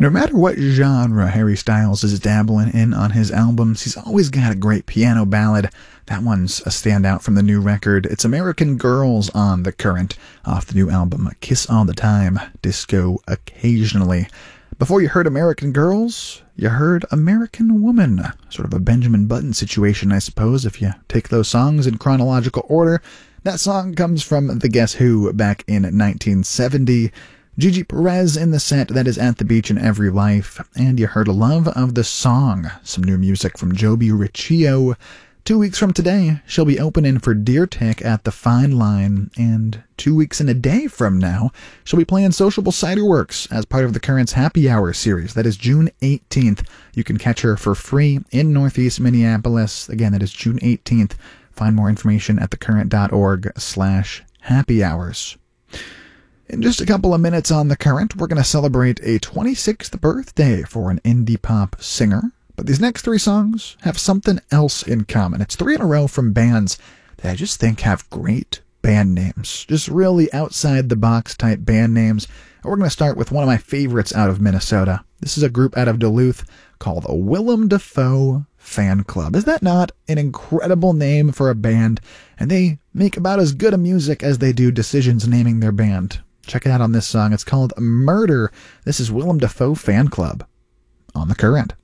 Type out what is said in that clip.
No matter what genre Harry Styles is dabbling in on his albums, he's always got a great piano ballad. That one's a standout from the new record. It's American Girls on The Current, off the new album Kiss All the Time, Disco Occasionally. Before you heard American Girls, you heard American Woman. Sort of a Benjamin Button situation, I suppose, if you take those songs in chronological order. That song comes from The Guess Who back in 1970. Gigi Perez in the set, that is At the Beach in Every Life. And you heard Love of the Song, some new music from Joby Riccio. 2 weeks from today, she'll be opening for Deer Tick at the Fine Line, and 2 weeks and a day from now, she'll be playing Sociable Cider Works as part of the Current's Happy Hour series. That is June 18th. You can catch her for free in Northeast Minneapolis. Again, that is June 18th. Find more information at thecurrent.org/happy hours. In just a couple of minutes on The Current, we're going to celebrate a 26th birthday for an indie pop singer. But these next three songs have something else in common. It's three in a row from bands that I just think have great band names. Just really outside-the-box type band names. And we're going to start with one of my favorites out of Minnesota. This is a group out of Duluth called Willem Dafoe Fan Club. Is that not an incredible name for a band? And they make about as good a music as they do decisions naming their band. Check it out on this song. It's called Murder. This is Willem Dafoe Fan Club on The Current.